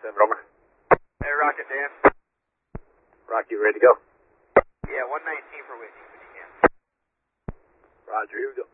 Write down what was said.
7 Romer. Hey, Rocket Dan. Rock, you ready to go? Yeah, 119 for Whitney, when you can. Roger, here we go.